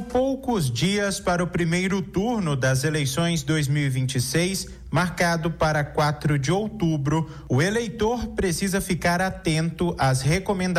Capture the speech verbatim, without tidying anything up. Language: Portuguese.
poucos dias para o primeiro turno das eleições dois mil e vinte e seis, marcado para quatro de outubro. O eleitor precisa ficar atento às recomendações